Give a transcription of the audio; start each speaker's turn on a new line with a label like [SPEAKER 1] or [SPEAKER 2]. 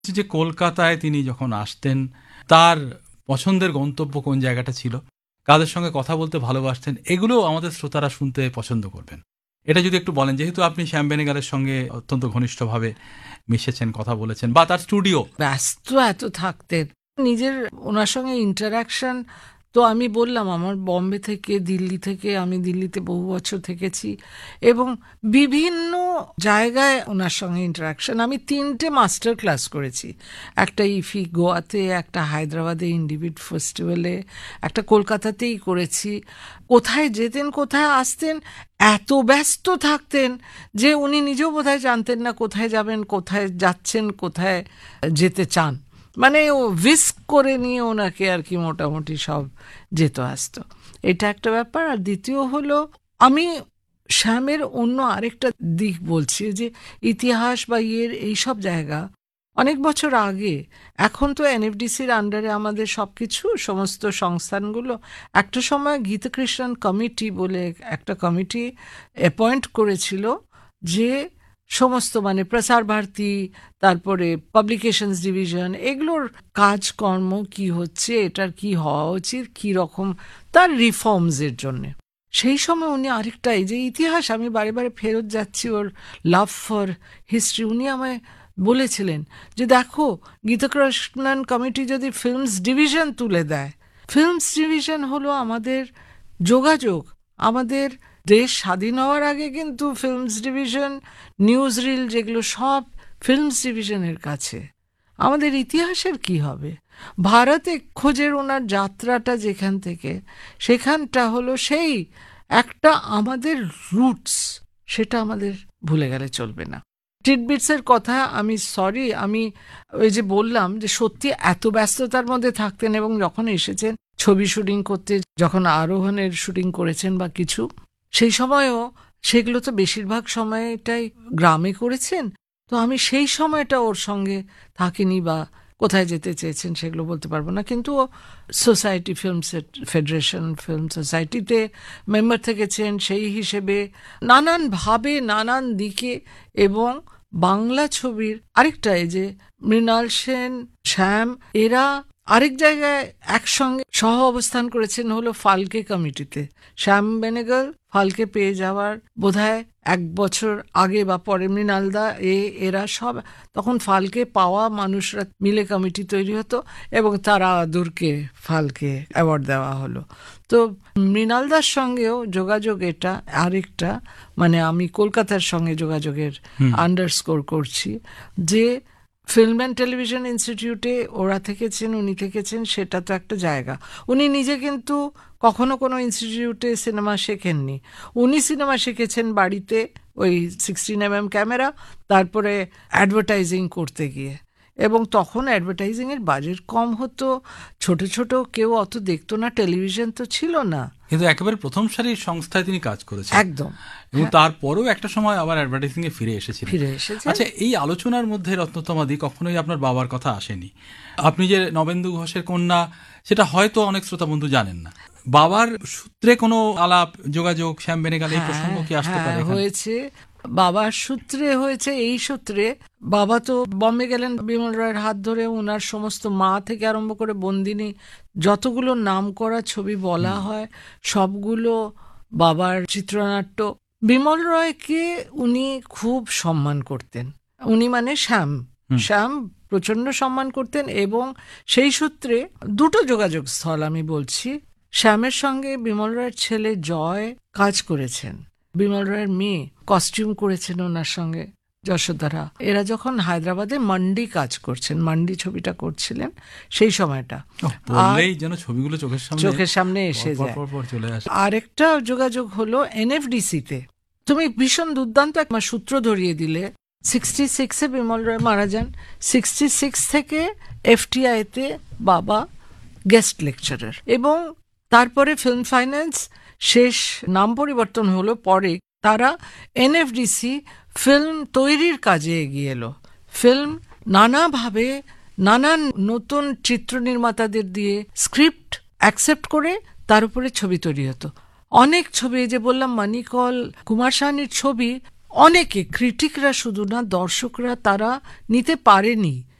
[SPEAKER 1] যে কলকাতায় তিনি যখন আসতেন তার পছন্দের গন্তব্য কোন জায়গাটা ছিল, কাদের সঙ্গে কথা বলতে ভালোবাসতেন, এগুলো আমাদের শ্রোতারা শুনতে পছন্দ করবেন। এটা যদি একটু বলেন, যেহেতু আপনি শ্যাম বেনেগালের সঙ্গে অত্যন্ত ঘনিষ্ঠভাবে মিশেছেন, কথা বলেছেন, বা তার স্টুডিও।
[SPEAKER 2] ব্যস্ত এত থাকতেন, নিজের ওনার সঙ্গে ইন্টারাকশন তো আমি বললাম আমার বম্বে থেকে দিল্লি থেকে, আমি দিল্লিতে বহু বছর থেকেছি এবং বিভিন্ন জায়গায় ওনার সঙ্গে ইন্টারাকশন। আমি 3টে মাস্টার ক্লাস করেছি, একটা ইফি গোয়াতে, একটা হায়দ্রাবাদে ইন্ডিভিড ফেস্টিভ্যালে, একটা কলকাতাতেই করেছি। কোথায় যেতেন কোথায় আসতেন, এত ব্যস্ত থাকতেন যে উনি নিজেও বোধহয় জানতেন না কোথায় যাবেন, কোথায় যাচ্ছেন, কোথায় যেতে চান। মানে ও উইস্ক করে নিয়ে ওনাকে আর কি মোটামুটি সব যেত আসতো, এটা একটা ব্যাপার। আর দ্বিতীয় হলো, আমি শ্যামের অন্য আরেকটা দিক বলছি, যে ইতিহাস বা এইসব জায়গা অনেক বছর আগে, এখন তো এনএফডিসির আন্ডারে আমাদের সবকিছু, সমস্ত সংস্থানগুলো, একটা সময় গীতকৃষ্ণন কমিটি বলে একটা কমিটি অ্যাপয়েন্ট করেছিল, যে সমস্ত মানে প্রসার ভারতী, তারপরে পাবলিকেশনস ডিভিশন, এগুলোর কাজকর্ম কি হচ্ছে, এটার কি হওয়া উচিত, কি রকম তার রিফর্মসের জন্যে। সেই সময় উনি আরেকটা, এই যে ইতিহাস, আমি বারে বারে ফেরত যাচ্ছি ওর লাভ ফর হিস্ট্রি, উনি আমায় বলেছিলেন যে দেখো, গীতকৃষ্ণন কমিটি যদি ফিল্মস ডিভিশন তুলে দেয়, ফিল্মস ডিভিশন হলো আমাদের যোগাযোগ, আমাদের দেশ স্বাধীন হওয়ার আগে কিন্তু ফিল্মস ডিভিশন, নিউজ রিল, যেগুলো সব ফিল্মস ডিভিশনের কাছে। আমাদের ইতিহাসের কি হবে? ভারতে খোঁজের ওনার যাত্রাটা যেখান থেকে, সেখানটা হলো সেই একটা আমাদের রুটস, সেটা আমাদের ভুলে গেলে চলবে না। টিডবিটসের কথা আমি সরি, আমি ওই যে বললাম যে সত্যি এত ব্যস্ততার মধ্যে থাকতেন, এবং যখন এসেছেন ছবি শুটিং করতে, যখন আরোহণের শুটিং করেছেন বা কিছু, সেই সময়ও সেগুলো তো বেশিরভাগ সময়টাই গ্রামে করেছেন। তো আমি সেই সময়টা ওর সঙ্গে থাকিনি, বা কোথায় যেতে চেয়েছেন সেগুলো বলতে পারবো না, কিন্তু ও সোসাইটি ফিল্ম ফেডারেশন ফিল্ম সোসাইটিতে মেম্বার থেকেছেন, সেই হিসেবে নানানভাবে নানান দিকে। এবং বাংলা ছবির আরেকটা, এই যে মৃণাল সেন, শ্যাম, এরা আরেক জায়গায় একসঙ্গে সহ অবস্থান করেছেন হলো ফালকে কমিটিতে। শ্যাম বেনেগল ফালকে পেয়ে যাওয়ার বোধহয় 1 বছর আগে বা পরে মৃণালদা এরা সব, তখন ফালকে পাওয়া মানুষরা মিলে কমিটি তৈরি হতো এবং তারা আদুরকে ফালকে অ্যাওয়ার্ড দেওয়া হলো। তো মৃণালদার সঙ্গেও যোগাযোগ, এটা আরেকটা, মানে আমি কলকাতার সঙ্গে যোগাযোগের আন্ডারস্কোর করছি, যে ফিল্ম অ্যান্ড টেলিভিশন ইনস্টিটিউটে ওরা থেকেছেন, উনি থেকেছেন, সেটা তো একটা জায়গা। উনি নিজে কিন্তু কখনো কোনো ইনস্টিটিউটে সিনেমা শেখেননি, উনি সিনেমা শিখেছেন বাড়িতে, ওই 16mm ক্যামেরা, তারপরে অ্যাডভার্টাইজিং করতে গিয়ে। এবং তখন অ্যাডভার্টাইজিংয়ের বাজেট কম হতো, ছোট ছোট, কেউ অত দেখতো না, টেলিভিশন তো ছিল না,
[SPEAKER 1] কিন্তু একেবারে প্রথম সারির সংস্থায় তিনি কাজ করেছেন
[SPEAKER 2] একদম।
[SPEAKER 1] এবং তারপরেও একটা সময় আবার অ্যাডভার্টাইজিং এ ফিরে এসেছেন। আচ্ছা, এই আলোচনার মধ্যে রত্নতমাদি কখনোই আপনার বাবার কথা আসেনি। আপনি যে নবেন্দু ঘোষের কন্যা, সেটা হয়তো অনেক শ্রোতা বন্ধু জানেন না। বাবার সূত্রে কোনো আলাপ যোগাযোগ শ্যাম বেনেগাল, এই প্রসঙ্গ কি আসতে পারে?
[SPEAKER 2] হয়েছে, বাবার সূত্রে হয়েছে। এই সূত্রে বাবা তো বম্বে গেলেন বিমল রায়ের হাত ধরে, ওনার সমস্ত মা থেকে আরম্ভ করে বন্দিনী, যতগুলো নাম করা ছবি বলা হয় সবগুলো বাবার চিত্রনাট্য। বিমল রায়কে উনি খুব সম্মান করতেন, উনি মানে শ্যাম প্রচন্ড সম্মান করতেন। এবং সেই সূত্রে 2টো যোগাযোগ স্থল আমি বলছি। শ্যামের সঙ্গে বিমল রায়ের ছেলে জয় কাজ করেছেন, বিমল রায়ের মেয়ে কস্টিউম করেছেন ওনার সঙ্গে, যশোদারা। এরা যখন হায়দ্রাবাদে মান্ডি কাজ করছেন, মান্ডি ছবিটা করছিলেন, সেই সময়টা
[SPEAKER 1] যেন ছবিগুলো চোখের সামনে
[SPEAKER 2] এসে যায়। আরেকটা যোগাযোগ হলো এনএফডিসিতে। তুমি ভীষণ দুর্দান্ত একটা সূত্র ধরিয়ে দিলে। 66-এ বিমল রায় মারা যান, 66 থেকে এফটিআইতে বাবা গেস্ট লেকচারার, এবং তারপরে ফিল্ম ফাইন্যান্স শেষ নাম পরিবর্তন হলো পরে, তারা এনএফডিসি ফিল্ম তৈরির কাজে এগিয়ে এলো। ফিল্ম নানাভাবে নানান নতুন চিত্র নির্মাতাদের দিয়ে স্ক্রিপ্ট অ্যাকসেপ্ট করে তার উপরে ছবি তৈরি হতো। অনেক ছবি, যে বললাম মানিকল, কুমার শানুর ছবি, অনেকে ক্রিটিকরা শুধু না, দর্শকরা তারা নিতে পারেনি।